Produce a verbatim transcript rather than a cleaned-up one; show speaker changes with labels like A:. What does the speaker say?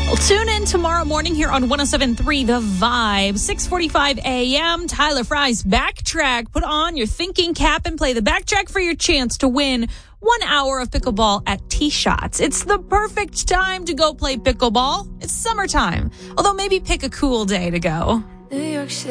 A: Well, tune in tomorrow morning here on one oh seven point three The Vibe, six forty-five a.m. Tyler Fry's Backtrack. Put on your thinking cap and play the backtrack for your chance to win one hour of pickleball at T-Shots. It's the perfect time to go play pickleball. It's summertime, although maybe pick a cool day to go. New York City.